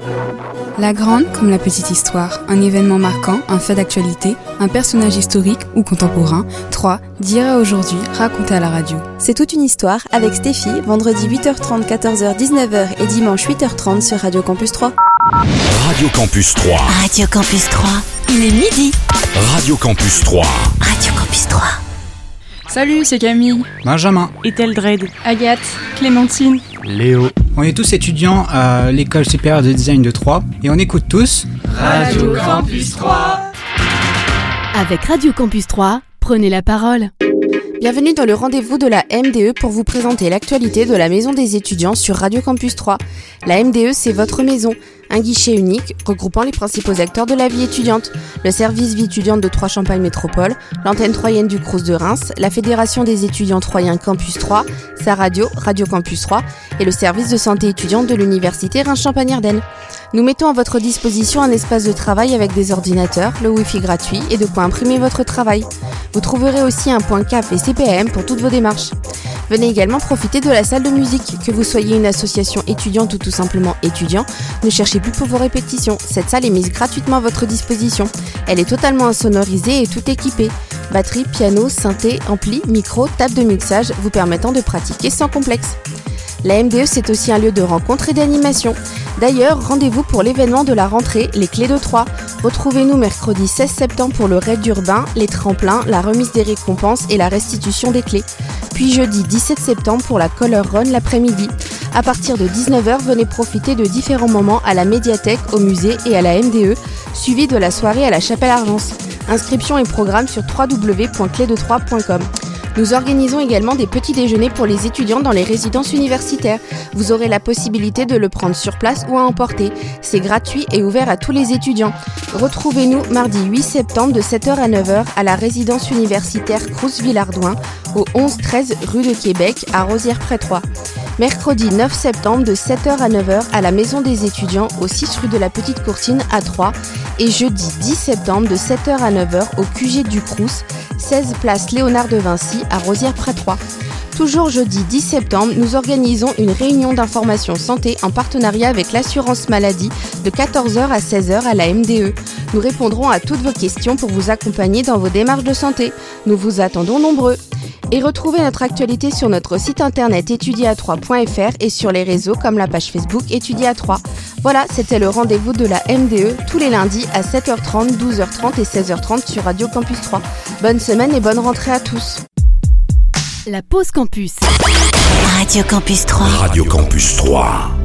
La grande comme la petite histoire, un événement marquant, un fait d'actualité, un personnage historique ou contemporain, 3, d'hier à aujourd'hui, raconté à la radio. C'est toute une histoire avec Stéphie, vendredi 8h30, 14h, 19h et dimanche 8h30 sur Radio Campus 3. Radio Campus 3. Radio Campus 3. Il est midi. Radio Campus 3. Radio Campus 3. Salut, c'est Camille, Benjamin, Etheldred, Agathe, Clémentine, Léo. On est tous étudiants à l'école supérieure de design de Troyes et on écoute tous Radio Campus 3. Avec Radio Campus 3, prenez la parole. Bienvenue dans le rendez-vous de la MDE pour vous présenter l'actualité de la Maison des étudiants sur Radio Campus 3. La MDE, c'est votre maison, un guichet unique regroupant les principaux acteurs de la vie étudiante. Le service vie étudiante de Troyes-Champagne Métropole, l'antenne troyenne du Crous de Reims, la Fédération des étudiants troyens Campus 3, sa radio, Radio Campus 3 et le service de santé étudiante de l'université Reims-Champagne-Ardenne. Nous mettons à votre disposition un espace de travail avec des ordinateurs, le Wi-Fi gratuit et de quoi imprimer votre travail. Vous trouverez aussi un point CAF et CPM pour toutes vos démarches. Venez également profiter de la salle de musique. Que vous soyez une association étudiante ou tout simplement étudiant, ne cherchez plus pour vos répétitions. Cette salle est mise gratuitement à votre disposition. Elle est totalement insonorisée et tout équipée. Batterie, piano, synthé, ampli, micro, table de mixage vous permettant de pratiquer sans complexe. La MDE, c'est aussi un lieu de rencontre et d'animation. D'ailleurs, rendez-vous pour l'événement de la rentrée, les Clés de Troyes. Retrouvez-nous mercredi 16 septembre pour le raid urbain, les tremplins, la remise des récompenses et la restitution des clés. Puis jeudi 17 septembre pour la Color Run l'après-midi. À partir de 19h, venez profiter de différents moments à la médiathèque, au musée et à la MDE, suivi de la soirée à la Chapelle Argence. Inscription et programme sur www.clesdetroyes.com. Nous organisons également des petits déjeuners pour les étudiants dans les résidences universitaires. Vous aurez la possibilité de le prendre sur place ou à emporter. C'est gratuit et ouvert à tous les étudiants. Retrouvez-nous mardi 8 septembre de 7h à 9h à la résidence universitaire Crous-Villardouin au 11-13 rue de Québec à Rosières-près-Troyes. Mercredi 9 septembre de 7h à 9h à la Maison des étudiants au 6 rue de la Petite Courtine à Troyes et jeudi 10 septembre de 7h à 9h au QG du Crous, 16 place Léonard de Vinci à Rosières-près-Troyes. Toujours jeudi 10 septembre, nous organisons une réunion d'information santé en partenariat avec l'assurance maladie de 14h à 16h à la MDE. Nous répondrons à toutes vos questions pour vous accompagner dans vos démarches de santé. Nous vous attendons nombreux. Et retrouvez notre actualité sur notre site internet étudieatroyes.fr et sur les réseaux comme la page Facebook Étudier à Troyes. Voilà, c'était le rendez-vous de la MDE tous les lundis à 7h30, 12h30 et 16h30 sur Radio Campus 3. Bonne semaine et bonne rentrée à tous. La pause campus. Radio Campus 3. Radio Campus 3.